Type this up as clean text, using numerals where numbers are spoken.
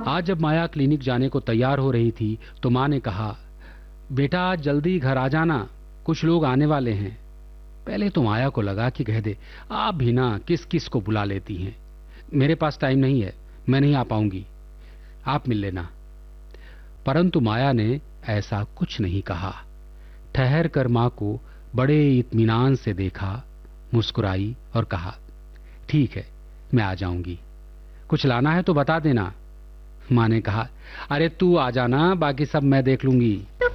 आज जब माया क्लिनिक जाने को तैयार हो रही थी तो माँ ने कहा, बेटा आज जल्दी घर आ जाना, कुछ लोग आने वाले हैं। पहले तो माया को लगा कि कह दे, आप भी ना किस किस को बुला लेती हैं, मेरे पास टाइम नहीं है, मैं नहीं आ पाऊंगी, आप मिल लेना। परंतु माया ने ऐसा कुछ नहीं कहा। ठहर कर मां को बड़े इत्मीनान से देखा, मुस्कुराई और कहा, ठीक है मैं आ जाऊंगी, कुछ लाना है तो बता देना। मां ने कहा, अरे तू आ जाना, बाकी सब मैं देख लूंगी। तो